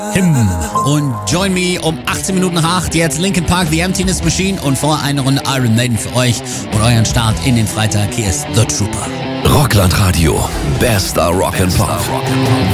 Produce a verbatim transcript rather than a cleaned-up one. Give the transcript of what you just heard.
Him und Join Me um achtzehn Minuten nach acht. Jetzt Linkin Park, The Emptiness Machine und vor eine Runde Iron Maiden für euch und euren Start in den Freitag. Hier ist The Trooper. Rockland Radio, bester Rock'n'Pop.